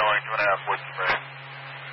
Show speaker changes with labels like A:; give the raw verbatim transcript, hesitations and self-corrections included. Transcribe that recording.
A: runway two and a half, voice is ready.